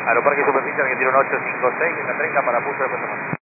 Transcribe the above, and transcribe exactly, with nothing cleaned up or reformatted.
Aeroparque y Superficie, Argentina uno ocho cinco seis, en la treinta para pulso de Puerto Montt.